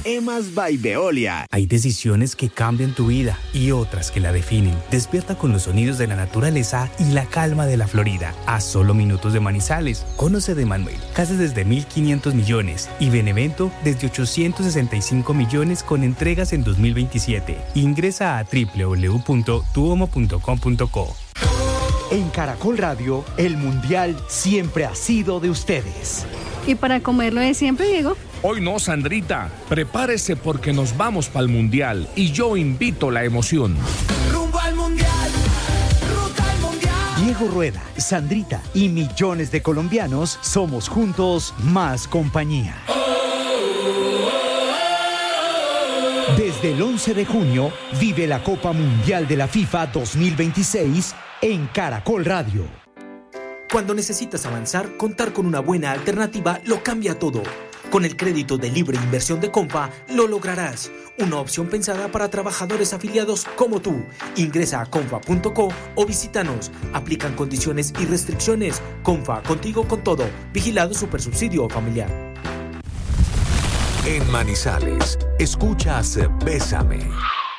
Emas by Veolia. Hay decisiones que cambian tu vida y otras que la definen. Despierta con los sonidos de la naturaleza y la calma de la Florida. A solo minutos de Manizales. Conoce de Manuel. Casas desde 1.500 millones y Benevento desde 865 millones con entregas en 2027. Ingresa a www.tuomo.com.co. En Caracol Radio, el Mundial siempre ha sido de ustedes. ¿Y para comerlo de siempre, Diego? Hoy no, Sandrita. Prepárese porque nos vamos para el Mundial y yo invito la emoción. Rumbo al Mundial, ruta al Mundial. Diego Rueda, Sandrita y millones de colombianos somos juntos más compañía. Desde el 11 de junio, vive la Copa Mundial de la FIFA 2026 en Caracol Radio. Cuando necesitas avanzar, contar con una buena alternativa lo cambia todo. Con el crédito de libre inversión de Comfa, lo lograrás. Una opción pensada para trabajadores afiliados como tú. Ingresa a comfa.co o visítanos. Aplican condiciones y restricciones. Comfa, contigo con todo. Vigilado Supersubsidio Familiar. En Manizales, escuchas Bésame.